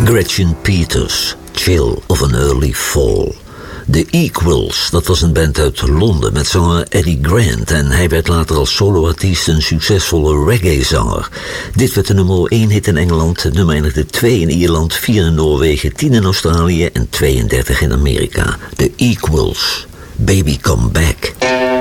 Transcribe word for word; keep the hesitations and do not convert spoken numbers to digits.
Gretchen Peters, Chill of an Early Fall. The Equals, dat was een band uit Londen met zanger Eddie Grant en hij werd later als soloartiest een succesvolle reggae-zanger. Dit werd de nummer één hit in Engeland, het nummer eindigde twee in Ierland, vier in Noorwegen, tien in Australië en tweeëndertig in Amerika. The Equals, Baby Come Back.